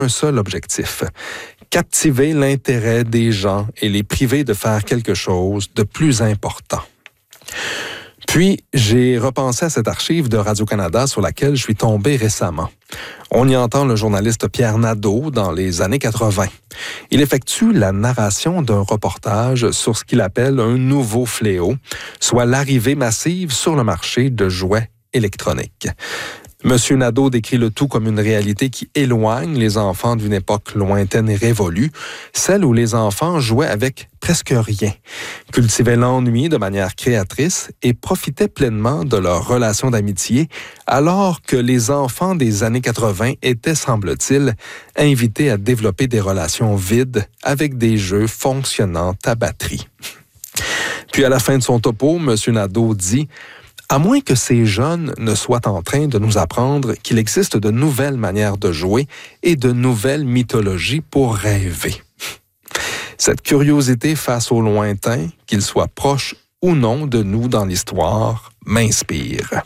un seul objectif: captiver l'intérêt des gens et les priver de faire quelque chose de plus important. Puis, j'ai repensé à cette archive de Radio-Canada sur laquelle je suis tombé récemment. On y entend le journaliste Pierre Nadeau dans les années 80. Il effectue la narration d'un reportage sur ce qu'il appelle un nouveau fléau, soit l'arrivée massive sur le marché de jouets électroniques. Monsieur Nadeau décrit le tout comme une réalité qui éloigne les enfants d'une époque lointaine et révolue, celle où les enfants jouaient avec presque rien, cultivaient l'ennui de manière créatrice et profitaient pleinement de leurs relations d'amitié, alors que les enfants des années 80 étaient, semble-t-il, invités à développer des relations vides avec des jeux fonctionnant à batterie. Puis à la fin de son topo, Monsieur Nadeau dit: à moins que ces jeunes ne soient en train de nous apprendre qu'il existe de nouvelles manières de jouer et de nouvelles mythologies pour rêver. Cette curiosité face au lointain, qu'il soit proche ou non de nous dans l'histoire, m'inspire.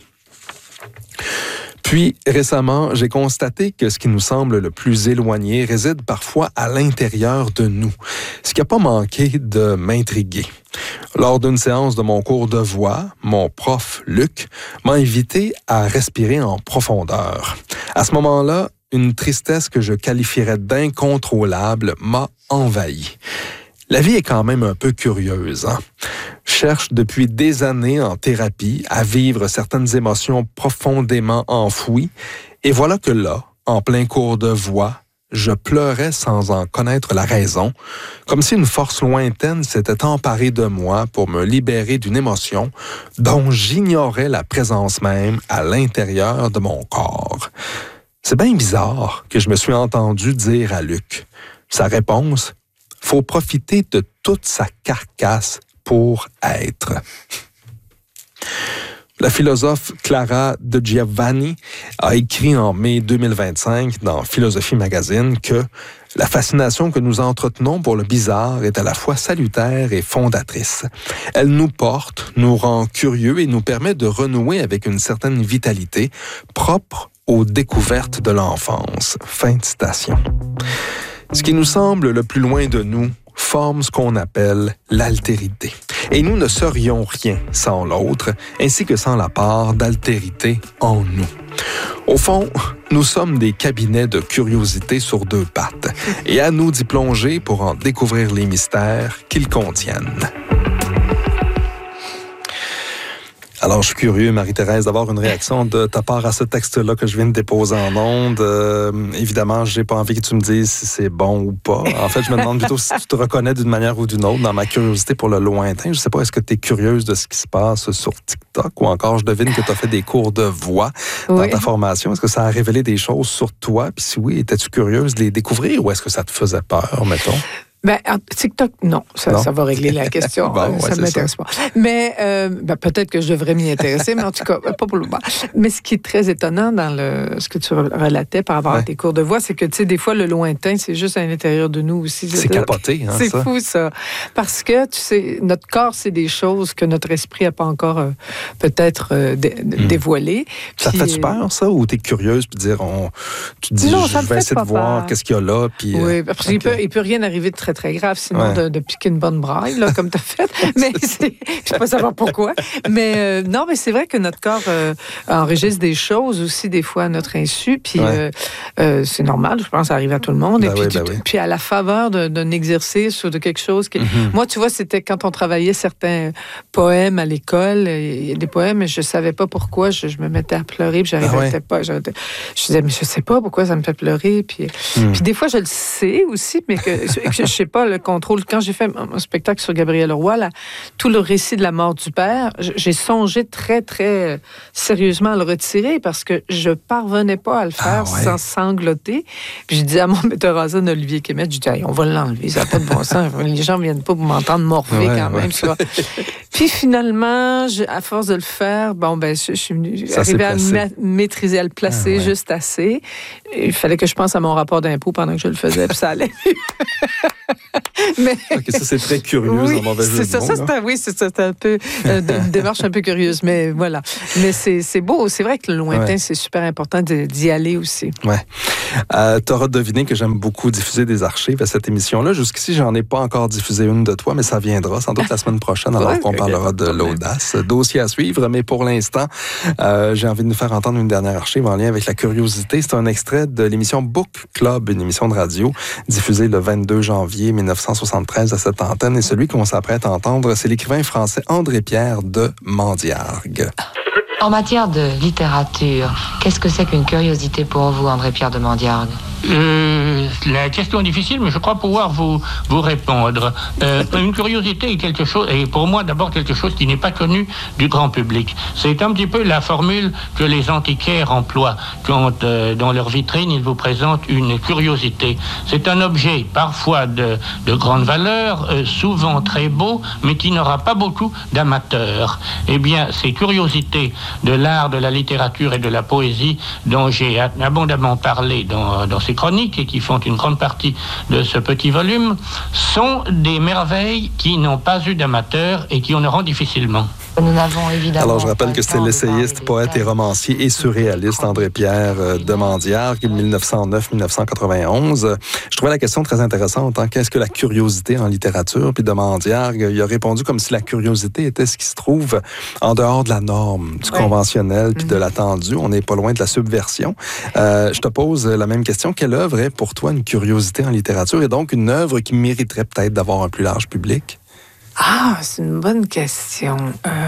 Puis, récemment, j'ai constaté que ce qui nous semble le plus éloigné réside parfois à l'intérieur de nous, ce qui n'a pas manqué de m'intriguer. Lors d'une séance de mon cours de voix, mon prof, Luc, m'a invité à respirer en profondeur. À ce moment-là, une tristesse que je qualifierais d'incontrôlable m'a envahi. La vie est quand même un peu curieuse, hein? Je cherche depuis des années en thérapie à vivre certaines émotions profondément enfouies, et voilà que là, en plein cours de voix, je pleurais sans en connaître la raison, comme si une force lointaine s'était emparée de moi pour me libérer d'une émotion dont j'ignorais la présence même à l'intérieur de mon corps. C'est bien bizarre que je me suis entendu dire à Luc. Sa réponse: faut profiter de toute sa carcasse pour être. La philosophe Clara De Giovanni a écrit en mai 2025 dans Philosophie Magazine que la fascination que nous entretenons pour le bizarre est à la fois salutaire et fondatrice. Elle nous porte, nous rend curieux et nous permet de renouer avec une certaine vitalité propre aux découvertes de l'enfance. Fin de citation. Ce qui nous semble le plus loin de nous forme ce qu'on appelle l'altérité. Et nous ne serions rien sans l'autre, ainsi que sans la part d'altérité en nous. Au fond, nous sommes des cabinets de curiosité sur deux pattes, et à nous d'y plonger pour en découvrir les mystères qu'ils contiennent. Alors, je suis curieux, Marie-Thérèse, d'avoir une réaction de ta part à ce texte-là que je viens de déposer en ondes. Évidemment, j'ai pas envie que tu me dises si c'est bon ou pas. En fait, je me demande plutôt si tu te reconnais d'une manière ou d'une autre dans ma curiosité pour le lointain. Je sais pas, est-ce que tu es curieuse de ce qui se passe sur TikTok ou encore, je devine que tu as fait des cours de voix dans ta formation. Est-ce que ça a révélé des choses sur toi? Puis si oui, étais-tu curieuse de les découvrir ou est-ce que ça te faisait peur, mettons? Ben, TikTok, non. Ça va régler la question. Bon, ça ne m'intéresse pas. Mais peut-être que je devrais m'y intéresser, mais en tout cas, pas pour le moment. Mais ce qui est très étonnant dans ce que tu relatais par rapport à tes cours de voix, c'est que, tu sais, des fois, le lointain, c'est juste à l'intérieur de nous aussi. C'est capoté, hein, c'est fou, ça. Parce que, tu sais, notre corps, c'est des choses que notre esprit n'a pas encore peut-être dévoilées. Ça te fait peur, ça? Ou t'es curieuse, puis tu te dis, non, je vais essayer de voir qu'est-ce qu'il y a là, puis... Oui, parce qu'il peut rien arriver de très grave, sinon de piquer une bonne braille, là, comme tu as fait. Mais je ne sais pas savoir pourquoi. Mais non, mais c'est vrai que notre corps enregistre des choses aussi, des fois, à notre insu. Puis c'est normal, je pense, ça arrive à tout le monde. Et puis, puis à la faveur d'un exercice ou de quelque chose. Moi, tu vois, c'était quand on travaillait certains poèmes à l'école. Il y a des poèmes, et je ne savais pas pourquoi. Je me mettais à pleurer, puis j'arrivais pas. Je disais, mais je ne sais pas pourquoi ça me fait pleurer. Puis des fois, je le sais aussi, mais que je ne sais pas le contrôle. Quand j'ai fait un spectacle sur Gabriel Roy, là, tout le récit de la mort du père, j'ai songé très, très sérieusement à le retirer parce que je parvenais pas à le faire sans sangloter. Puis j'ai dit à mon metteur en scène, Olivier Kémet, je dis, hey, on va l'enlever, ça n'a pas de bon sens. Les gens ne viennent pas pour m'entendre morver quand même. Tu vois. Puis finalement, à force de le faire, je suis arrivée à maîtriser, à le placer juste assez. Il fallait que je pense à mon rapport d'impôt pendant que je le faisais, puis ça allait. Mais... OK, ça, c'est très curieux, oui, en mauvais jeu de mots. C'est un peu une démarche un peu curieuse, mais voilà. Mais c'est beau. C'est vrai que le lointain, c'est super important d'y aller aussi. Oui. Tu auras deviné que j'aime beaucoup diffuser des archives à cette émission-là. Jusqu'ici, j'en ai pas encore diffusé une de toi, mais ça viendra sans doute la semaine prochaine, alors qu'on parlera de l'audace. Dossier à suivre, mais pour l'instant, j'ai envie de nous faire entendre une dernière archive en lien avec la curiosité. C'est un extrait de l'émission Book Club, une émission de radio diffusée le 22 janvier 1973 à cette antenne. Et celui qu'on s'apprête à entendre, c'est l'écrivain français André Pierre de Mandiargue. En matière de littérature, qu'est-ce que c'est qu'une curiosité pour vous, André Pierre de Mandiargue? La question est difficile, mais je crois pouvoir vous répondre. Une curiosité est quelque chose, et pour moi d'abord quelque chose qui n'est pas connu du grand public. C'est un petit peu la formule que les antiquaires emploient quand dans leur vitrine ils vous présentent une curiosité. C'est un objet parfois de grande valeur, souvent très beau, mais qui n'aura pas beaucoup d'amateurs. Eh bien, ces curiosités de l'art, de la littérature et de la poésie dont j'ai abondamment parlé dans ces chroniques et qui font une grande partie de ce petit volume sont des merveilles qui n'ont pas eu d'amateurs et qui en auront difficilement. Nous n'avons évidemment... Alors, je rappelle que c'est l'essayiste, poète et romancier et surréaliste André-Pierre de Mandiargue, 1909-1991. Je trouvais la question très intéressante. Qu'est-ce que la curiosité en littérature? Puis de Mandiargue, il a répondu comme si la curiosité était ce qui se trouve en dehors de la norme, du conventionnel puis de l'attendu. On n'est pas loin de la subversion. Je te pose la même question. Quelle œuvre est pour toi une curiosité en littérature et donc une œuvre qui mériterait peut-être d'avoir un plus large public? Ah, c'est une bonne question.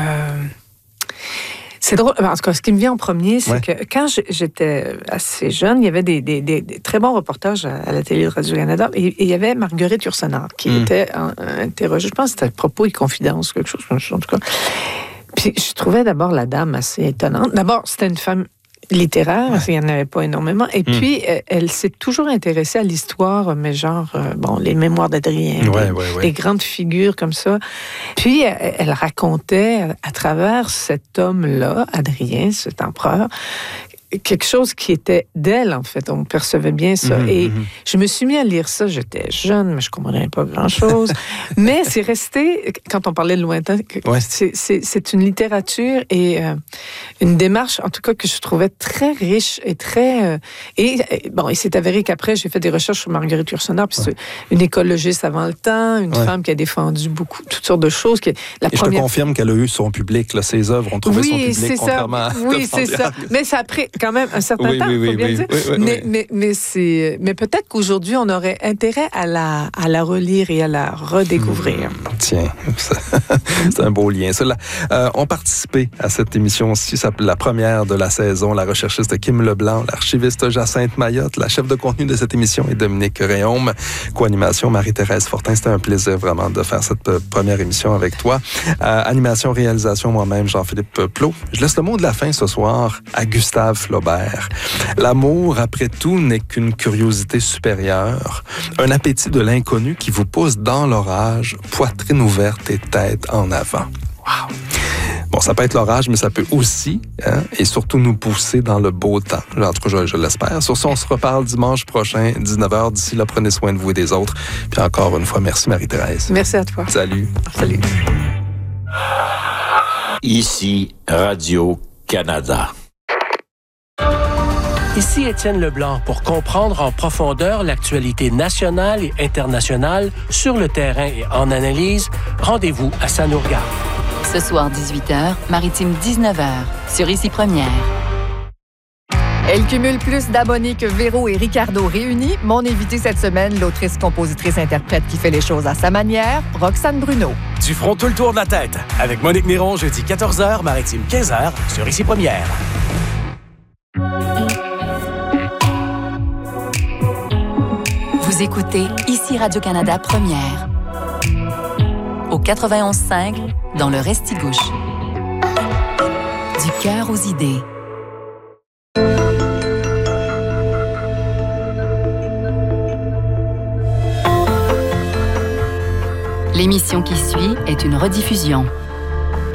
C'est drôle. En tout cas, ce qui me vient en premier, c'est que quand j'étais assez jeune, il y avait des très bons reportages à la télé de Radio-Canada. Et il y avait Marguerite Yourcenar qui était interrogée. Je pense que c'était à propos et confidence, quelque chose comme ça, en tout cas. Puis je trouvais d'abord la dame assez étonnante. D'abord, c'était une femme littéraire, il n'y en avait pas énormément. Et puis, elle s'est toujours intéressée à l'histoire, mais genre, les mémoires d'Adrien, des grandes figures comme ça. Puis, elle racontait à travers cet homme-là, Adrien, cet empereur, quelque chose qui était d'elle, en fait. On percevait bien ça. Et je me suis mis à lire ça. J'étais jeune, mais je ne comprenais pas grand-chose. Mais c'est resté, quand on parlait de lointain, c'est une littérature et une démarche, en tout cas, que je trouvais très riche et très... il s'est avéré qu'après, j'ai fait des recherches sur Marguerite Yourcenar, puis c'est une écologiste avant le temps, une femme qui a défendu beaucoup, toutes sortes de choses. Je te confirme qu'elle a eu son public, là, ses œuvres ont trouvé son public, contrairement à... Oui, c'est ça. Mais ça a pris quand même un certain temps, faut bien dire. Mais peut-être qu'aujourd'hui, on aurait intérêt à la relire et à la redécouvrir. Tiens, c'est un beau lien. On participé à cette émission-ci, la première de la saison, la recherchiste Kim Leblanc, l'archiviste Jacinthe Mayotte, la chef de contenu de cette émission est Dominique Réaume, co-animation Marie-Thérèse Fortin. C'était un plaisir vraiment de faire cette première émission avec toi. Animation, réalisation, moi-même, Jean-Philippe Plot. Je laisse le mot de la fin ce soir à Gustave Flaubert. L'amour, après tout, n'est qu'une curiosité supérieure, un appétit de l'inconnu qui vous pousse dans l'orage, poitrine ouverte et tête en avant. Wow! Bon, ça peut être l'orage, mais ça peut aussi, et surtout nous pousser dans le beau temps. En tout cas, je l'espère. Sur ce, on se reparle dimanche prochain, 19h. D'ici là, prenez soin de vous et des autres. Puis encore une fois, merci Marie-Thérèse. Merci à toi. Salut. Salut. Ici, Radio-Canada. Ici Étienne Leblanc pour comprendre en profondeur l'actualité nationale et internationale sur le terrain et en analyse. Rendez-vous à Sanourga. Ce soir 18h, Maritime 19h, sur Ici Première. Elle cumule plus d'abonnés que Véro et Ricardo réunis. Mon invité cette semaine, l'autrice, compositrice, interprète qui fait les choses à sa manière, Roxane Bruno. Du front tout le tour de la tête. Avec Monique Néron, jeudi 14h, Maritime 15h, sur Ici Première. Vous écoutez Ici Radio-Canada Première. Au 91.5, dans le Restigouche. Du cœur aux idées. L'émission qui suit est une rediffusion.